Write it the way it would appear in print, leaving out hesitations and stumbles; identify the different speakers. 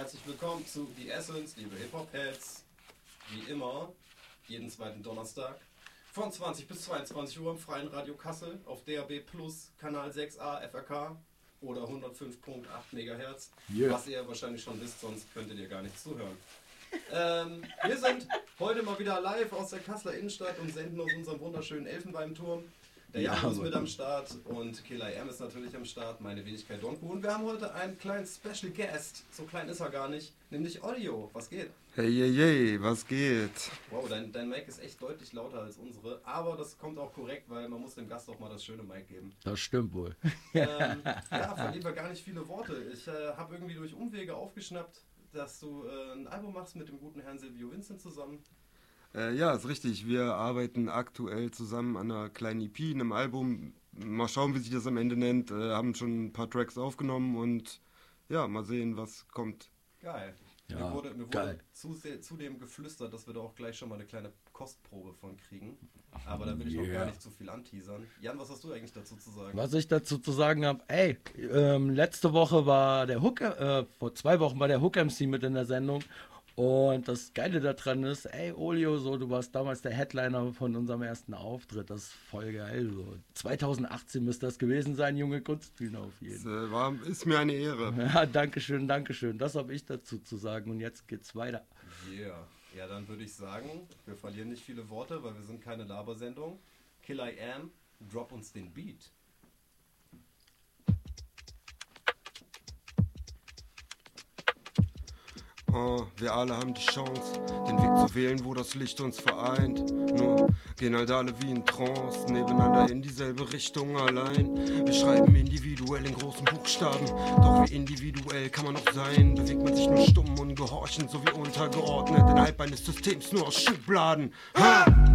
Speaker 1: Herzlich willkommen zu The Essence, liebe Hip-Hop-Heads. Wie immer, jeden zweiten Donnerstag von 20 bis 22 Uhr im Freien Radio Kassel auf DAB Plus, Kanal 6a, FRK oder 105.8 MHz. Yeah. Was ihr wahrscheinlich schon wisst, sonst könntet ihr gar nichts zuhören. Wir sind heute mal wieder live aus der Kasseler Innenstadt und senden aus unserem wunderschönen Elfenbeinturm. Der Jan ist mit am Start und Killer ist natürlich am Start, meine Wenigkeit Donku. Und wir haben heute einen kleinen Special Guest, so klein ist er gar nicht, nämlich Audio. Was geht?
Speaker 2: Hey, was geht?
Speaker 1: Wow, dein Mic ist echt deutlich lauter als unsere, aber das kommt auch korrekt, weil man muss dem Gast auch mal das schöne Mic geben.
Speaker 3: Das stimmt wohl.
Speaker 1: Verlieren wir gar nicht viele Worte. Ich habe irgendwie durch Umwege aufgeschnappt, dass du ein Album machst mit dem guten Herrn Silvio Vincent zusammen.
Speaker 2: Ja, ist richtig. Wir arbeiten aktuell zusammen an einer kleinen EP, einem Album. Mal schauen, wie sich das am Ende nennt. Haben schon ein paar Tracks aufgenommen und ja, mal sehen, was kommt.
Speaker 1: Geil.
Speaker 3: Ja,
Speaker 1: mir wurde zudem geflüstert, dass wir da auch gleich schon mal eine kleine Kostprobe von kriegen. Aber da will ich noch gar nicht zu viel anteasern. Jan, was hast du eigentlich dazu zu sagen?
Speaker 3: Was ich dazu zu sagen habe, letzte Woche war der Hook, vor 2 Wochen war der Hook MC mit in der Sendung. Und das Geile daran ist, Olio, so, du warst damals der Headliner von unserem ersten Auftritt, das ist voll geil. So. 2018 müsste das gewesen sein, junge Kunstbühne auf jeden Fall.
Speaker 2: Ist mir eine Ehre.
Speaker 3: Ja, Dankeschön. Das habe ich dazu zu sagen und jetzt geht's weiter.
Speaker 1: Yeah. Ja, dann würde ich sagen, wir verlieren nicht viele Worte, weil wir sind keine Labersendung. Killer drop uns den Beat.
Speaker 2: Wir alle haben die Chance, den Weg zu wählen, wo das Licht uns vereint. Nur gehen halt alle wie in Trance, nebeneinander in dieselbe Richtung allein. Wir schreiben individuell in großen Buchstaben, doch wie individuell kann man noch sein? Bewegt man sich nur stumm und gehorchend, so wie untergeordnet, innerhalb eines Systems nur aus Schubladen. Ha!